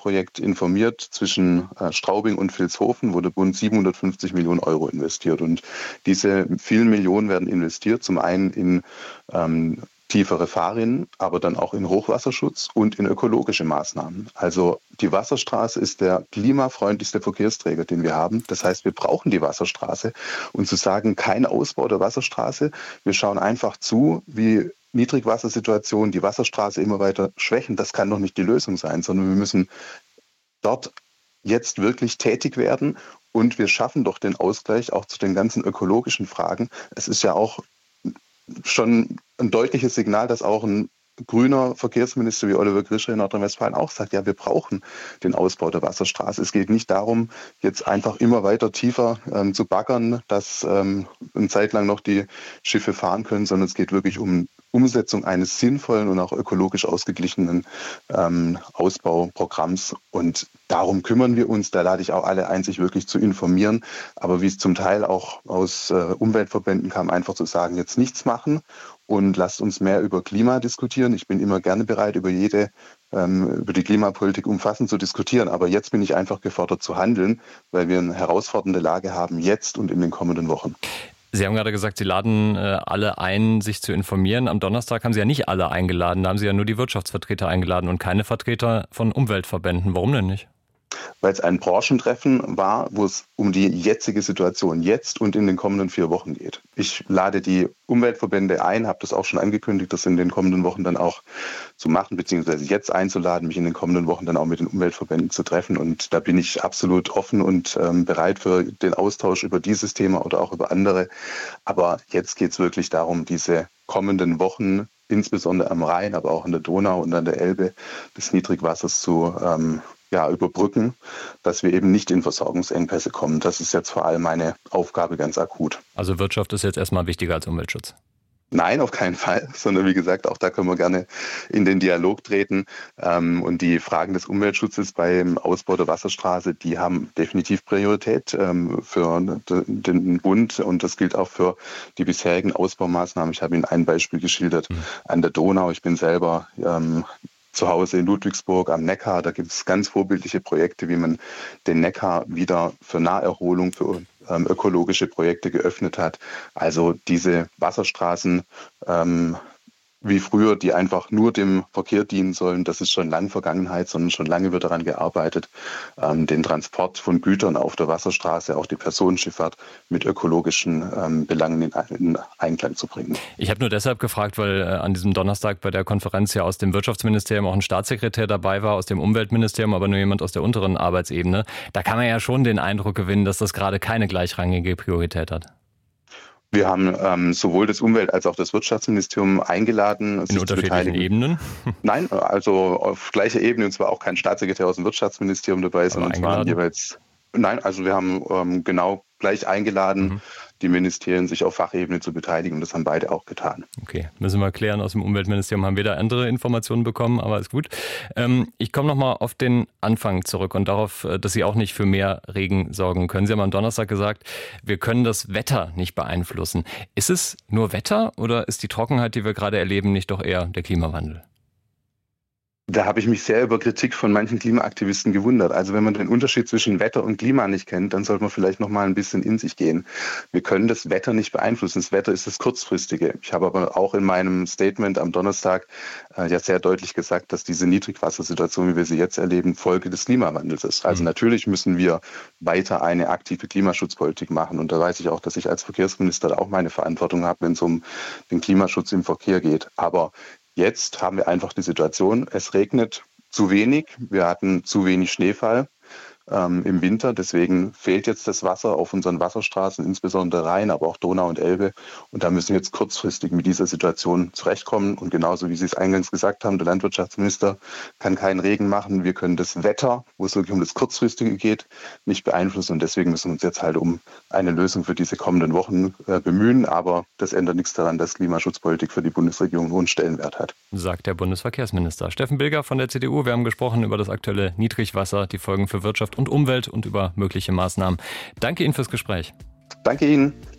Ausbauprojekt informiert zwischen Straubing und Vilshofen, wo der Bund 750 Millionen Euro investiert. Und diese vielen Millionen werden investiert, zum einen in tiefere Fahrrinnen, aber dann auch in Hochwasserschutz und in ökologische Maßnahmen. Also die Wasserstraße ist der klimafreundlichste Verkehrsträger, den wir haben. Das heißt, wir brauchen die Wasserstraße. Und zu sagen, kein Ausbau der Wasserstraße, wir schauen einfach zu, wie Niedrigwassersituationen die Wasserstraße immer weiter schwächen, das kann doch nicht die Lösung sein, sondern wir müssen dort jetzt wirklich tätig werden und wir schaffen doch den Ausgleich auch zu den ganzen ökologischen Fragen. Es ist ja auch schon ein deutliches Signal, dass auch ein grüner Verkehrsminister wie Oliver Grischer in Nordrhein-Westfalen auch sagt, ja, wir brauchen den Ausbau der Wasserstraße. Es geht nicht darum, jetzt einfach immer weiter tiefer zu baggern, dass eine Zeit lang noch die Schiffe fahren können, sondern es geht wirklich um Umsetzung eines sinnvollen und auch ökologisch ausgeglichenen Ausbauprogramms. Und darum kümmern wir uns. Da lade ich auch alle ein, sich wirklich zu informieren. Aber wie es zum Teil auch aus Umweltverbänden kam, einfach zu sagen, jetzt nichts machen und lasst uns mehr über Klima diskutieren. Ich bin immer gerne bereit, über die Klimapolitik umfassend zu diskutieren. Aber jetzt bin ich einfach gefordert zu handeln, weil wir eine herausfordernde Lage haben, jetzt und in den kommenden Wochen. Sie haben gerade gesagt, Sie laden alle ein, sich zu informieren. Am Donnerstag haben Sie ja nicht alle eingeladen. Da haben Sie ja nur die Wirtschaftsvertreter eingeladen und keine Vertreter von Umweltverbänden. Warum denn nicht? Weil es ein Branchentreffen war, wo es um die jetzige Situation jetzt und in den kommenden 4 Wochen geht. Ich lade die Umweltverbände ein, habe das auch schon angekündigt, das in den kommenden Wochen dann auch zu machen, beziehungsweise jetzt einzuladen, mich in den kommenden Wochen dann auch mit den Umweltverbänden zu treffen. Und da bin ich absolut offen und bereit für den Austausch über dieses Thema oder auch über andere. Aber jetzt geht es wirklich darum, diese kommenden Wochen, insbesondere am Rhein, aber auch an der Donau und an der Elbe, des Niedrigwassers zu überbrücken, dass wir eben nicht in Versorgungsengpässe kommen. Das ist jetzt vor allem meine Aufgabe ganz akut. Also Wirtschaft ist jetzt erstmal wichtiger als Umweltschutz? Nein, auf keinen Fall, sondern wie gesagt, auch da können wir gerne in den Dialog treten. Und die Fragen des Umweltschutzes beim Ausbau der Wasserstraße, die haben definitiv Priorität für den Bund und das gilt auch für die bisherigen Ausbaumaßnahmen. Ich habe Ihnen ein Beispiel geschildert an der Donau. Ich bin selber zu Hause in Ludwigsburg am Neckar. Da gibt es ganz vorbildliche Projekte, wie man den Neckar wieder für Naherholung, für ökologische Projekte geöffnet hat. Also diese Wasserstraßen wie früher, die einfach nur dem Verkehr dienen sollen, das ist schon lange Vergangenheit, sondern schon lange wird daran gearbeitet, den Transport von Gütern auf der Wasserstraße, auch die Personenschifffahrt mit ökologischen Belangen in Einklang zu bringen. Ich habe nur deshalb gefragt, weil an diesem Donnerstag bei der Konferenz ja aus dem Wirtschaftsministerium auch ein Staatssekretär dabei war, aus dem Umweltministerium, aber nur jemand aus der unteren Arbeitsebene. Da kann man ja schon den Eindruck gewinnen, dass das gerade keine gleichrangige Priorität hat. Wir haben sowohl das Umwelt- als auch das Wirtschaftsministerium eingeladen. In unterschiedlichen Ebenen? Nein, also auf gleicher Ebene, und zwar auch kein Staatssekretär aus dem Wirtschaftsministerium dabei, sondern es waren jeweils. Nein, also wir haben genau gleich eingeladen, die Ministerien sich auf Fachebene zu beteiligen. Und das haben beide auch getan. Okay, müssen wir klären. Aus dem Umweltministerium haben wir da andere Informationen bekommen, aber ist gut. Ich komme nochmal auf den Anfang zurück und darauf, dass Sie auch nicht für mehr Regen sorgen können. Sie haben am Donnerstag gesagt, wir können das Wetter nicht beeinflussen. Ist es nur Wetter oder ist die Trockenheit, die wir gerade erleben, nicht doch eher der Klimawandel? Da habe ich mich sehr über Kritik von manchen Klimaaktivisten gewundert. Also wenn man den Unterschied zwischen Wetter und Klima nicht kennt, dann sollte man vielleicht noch mal ein bisschen in sich gehen. Wir können das Wetter nicht beeinflussen. Das Wetter ist das Kurzfristige. Ich habe aber auch in meinem Statement am Donnerstag ja sehr deutlich gesagt, dass diese Niedrigwassersituation, wie wir sie jetzt erleben, Folge des Klimawandels ist. Also natürlich müssen wir weiter eine aktive Klimaschutzpolitik machen. Und da weiß ich auch, dass ich als Verkehrsminister auch meine Verantwortung habe, wenn es um den Klimaschutz im Verkehr geht. Aber jetzt haben wir einfach die Situation, es regnet zu wenig, wir hatten zu wenig Schneefall im Winter, deswegen fehlt jetzt das Wasser auf unseren Wasserstraßen, insbesondere Rhein, aber auch Donau und Elbe. Und da müssen wir jetzt kurzfristig mit dieser Situation zurechtkommen. Und genauso wie Sie es eingangs gesagt haben, der Landwirtschaftsminister kann keinen Regen machen. Wir können das Wetter, wo es wirklich um das Kurzfristige geht, nicht beeinflussen. Und deswegen müssen wir uns jetzt halt um eine Lösung für diese kommenden Wochen bemühen. Aber das ändert nichts daran, dass Klimaschutzpolitik für die Bundesregierung einen hohen Stellenwert hat. Sagt der Bundesverkehrsminister. Steffen Bilger von der CDU. Wir haben gesprochen über das aktuelle Niedrigwasser, die Folgen für Wirtschaft und Umwelt und über mögliche Maßnahmen. Danke Ihnen fürs Gespräch. Danke Ihnen.